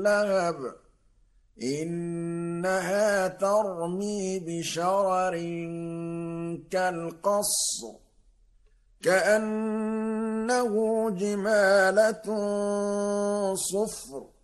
لهب إنها ترمي بشرر كالقصر كأنه جمالة صفر